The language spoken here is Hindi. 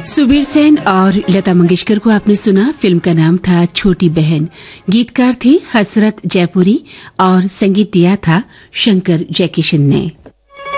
सुबीर सेन और लता मंगेशकर को आपने सुना। फिल्म का नाम था छोटी बहन। गीतकार थे हसरत जयपुरी और संगीत दिया था शंकर जयकिशन ने।